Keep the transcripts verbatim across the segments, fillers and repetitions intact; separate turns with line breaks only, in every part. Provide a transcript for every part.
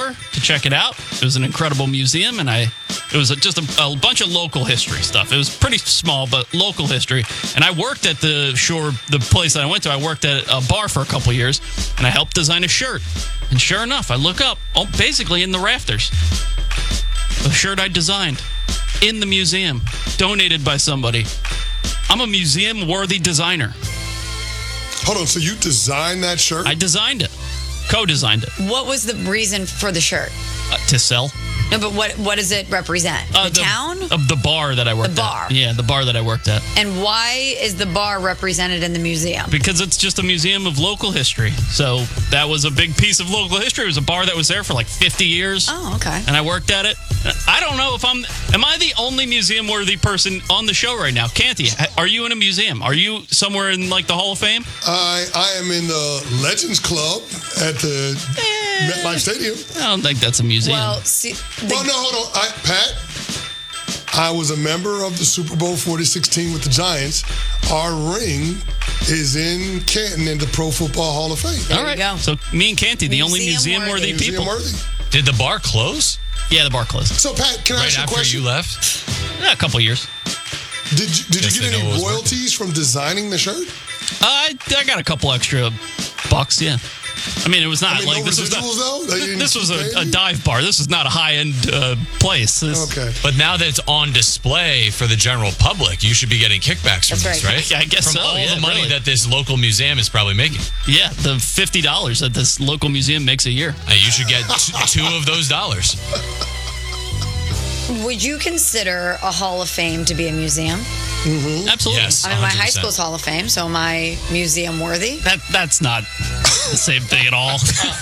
tour to check it out. It was an incredible museum, and I it was a, just a, a bunch of local history stuff. It was pretty small, but local history. And I worked at the Shore, the place that I went to. I worked at a bar for a couple years, and I helped design a shirt. And sure enough, I look up, oh, basically in the rafters, a shirt I designed in the museum, donated by somebody. I'm a museum-worthy designer.
Hold on, so you designed that shirt?
I designed it. Co-designed it.
What was the reason for the shirt?
Uh, to sell.
No, but what what does it represent?
Uh,
the, the town?
Of the bar that I worked
The bar.
at. Yeah, the bar that I worked at.
And why is the bar represented in the museum?
Because it's just a museum of local history. So that was a big piece of local history. It was a bar that was there for like fifty years.
Oh, okay.
And I worked at it. I don't know if I'm... Am I the only museum-worthy person on the show right now? Canty, are you in a museum? Are you somewhere in like the Hall of Fame?
I I am in the Legends Club at the
Eh.
MetLife Stadium.
I don't think that's a museum.
Well, see, the,
Well, no, hold on. I, Pat, I was a member of the Super Bowl forty-six team with the Giants. Our ring is in Canton in the Pro Football Hall of Fame.
there
All
you
right.
go.
So me and Canty, the only
Museum-worthy.
museum-worthy people.
Museum-worthy.
Did the bar close
Yeah, the bar closed.
So, Pat, can I
right
ask you a
after
question?
you left?
Yeah, a couple years.
Did you, did
Guess
you
they
get
know
any
it was
royalties from designing the shirt?
Uh, I, I got a couple extra bucks, yeah. I mean, it was not
I mean,
like
no
this was not,
residuals, though? They didn't
this was
pay
a, a
you?
dive bar. This is not a high-end uh, place. This,
Okay.
But now that it's on display for the general public, you should be getting kickbacks from
That's
this,
right.
right?
Yeah, I guess
from
so,
all
yeah,
the money
really.
that this local museum is probably making.
Yeah, the fifty dollars that this local museum makes a year.
And you should get t- two of those dollars.
would you consider a Hall of Fame to be a museum?
Absolutely.
Yes.
I mean, my
one hundred
high
percent.
school's Hall of Fame, so am I museum worthy?
That that's not the same thing at all.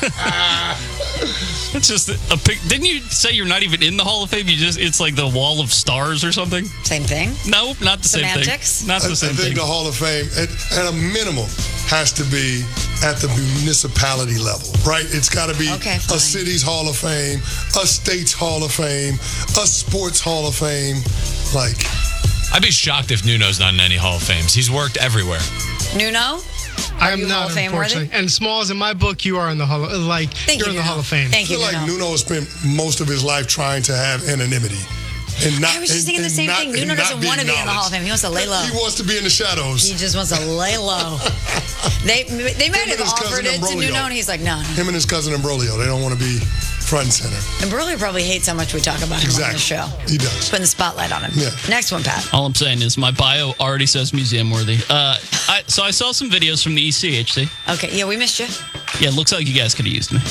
It's just a pic. Didn't you say you're not even in the Hall of Fame? You just it's like the Wall of Stars or something.
Same thing.
No, not the
Semantics?
same thing. Not
I,
the
I
same
think
thing.
the Hall of Fame, at, at a minimum, has to be at the municipality level, right? It's got to be
Okay,
a
fine.
city's Hall of Fame, a state's Hall of Fame, a sports Hall of Fame. Like,
I'd be shocked if Nuno's not in any Hall of Fames. He's worked everywhere.
Nuno?
I
Are
am
you Hall
not,
of Fame worthy?
unfortunately. And Smalls, in my book, you are in the Hall of like
Thank
you're
you,
in the
Nuno.
Hall of Fame.
Thank
I
you,
feel like
Nuno.
Nuno spent most of his life trying to have anonymity. And not,
I was just
and-
thinking the
and
same
not-
thing.
and
Nuno
not
doesn't
be
want to be in the Hall of
acknowledged.
Fame. He wants to lay low.
He wants to be in the shadows.
He just wants to lay low. They they might
Him and
have
his
offered
cousin
it to
Ambrolio.
Nuno, and he's like, no, no.
Him and his cousin Ambrolio, they don't want to be front and center.
And Burley probably hates how much we talk about him on the
Exactly.
show.
He does.
Putting the spotlight on him.
Yeah.
Next one, Pat.
All I'm saying is my bio already says museum worthy. Uh, I, so I saw some videos from the E C H C.
Okay, yeah, we missed you.
Yeah, it looks like you guys could have used me.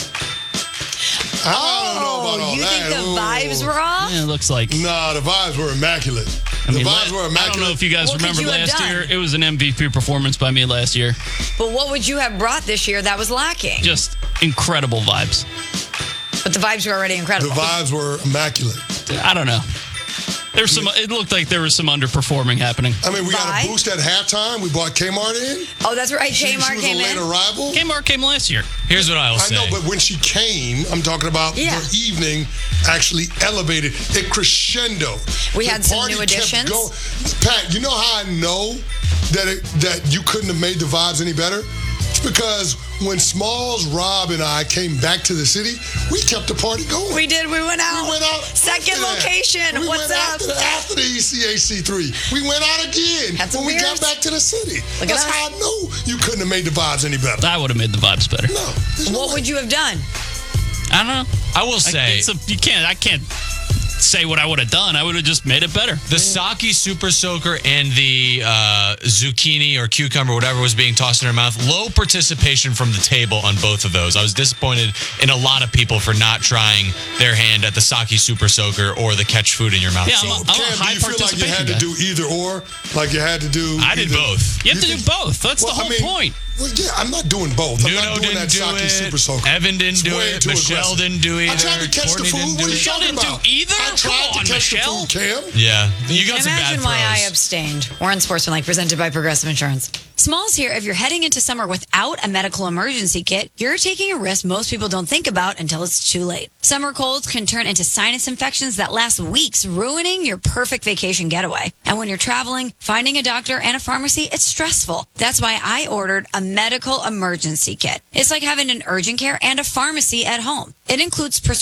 I don't know about all
Oh, you
that.
think the
Ooh.
vibes were off?
Yeah, it looks like.
Nah, the vibes were immaculate.
I mean,
the vibes
la-
were
I
immaculate.
don't know if you guys
What could
remember
you have
last
done?
year. It was an M V P performance by me last year.
But what would you have brought this year that was lacking?
Just incredible vibes.
But the vibes were already
The
incredible.
vibes were immaculate.
I don't know. There's some. It looked like there was some underperforming happening.
I mean, we got
Vibe?
a boost at halftime. We brought Kmart in.
Oh, that's right.
She,
Kmart
she was
came
a late
in.
arrival.
Kmart came last year.
Here's what I will
I
say.
know, but when she came, I'm talking about
Yeah.
the evening actually elevated. It crescendo.
We
The
had some
party
new
kept
additions.
going. Pat, you know how I know that it, that you couldn't have made the vibes any better? It's because when Smalls, Rob, and I came back to the city, we kept the party going.
We did. We went out.
We went out.
Second
after that.
location.
We
What's
went
up?
After, after the E C H C three. We went out again
Had some
when we
beers.
got back to the city.
Look at
That's
us.
how I know you couldn't have made the vibes any better.
I would have made the vibes better.
No. there's no
What
way.
would you have done?
I don't know.
I will
I,
say,
it's a, you can't. I can't say what I would have done. I would have just made it better.
the Saki Super Soaker and the uh, zucchini or cucumber, whatever was being tossed in her mouth, low participation from the table on both of those. I was disappointed in a lot of people for not trying their hand at the Saki Super Soaker or the catch food in your mouth.
Yeah,
scene.
I'm a-
Cam, do
high
you feel like you had to
participation
do either or? Like you had to do
I did
either-
both.
You have to
think-
do both. That's
Well,
the
I
whole
mean,
point.
Well, yeah, I'm not doing both. I'm
Nuno
not doing
didn't
that
do
Saki
it.
Super Soaker.
Evan didn't
It's
do
way
it.
too
Michelle
aggressive.
didn't do
I
either.
tried to catch
Courtney
the food.
didn't
What
do
are you
it.
Michelle
talking
didn't do
about?
either?
I
Come
tried
on,
to catch
Michelle.
the food, Cam.
Yeah, you got some bad
Imagine
throws.
why I abstained. We're on Sportsmanlike, presented by Progressive Insurance. Smalls here. If you're heading into summer without a medical emergency kit, you're taking a risk most people don't think about until it's too late. Summer colds can turn into sinus infections that last weeks, ruining your perfect vacation getaway. And when you're traveling, finding a doctor and a pharmacy, it's stressful. That's why I ordered a medical emergency kit. It's like having an urgent care and a pharmacy at home. It includes prescription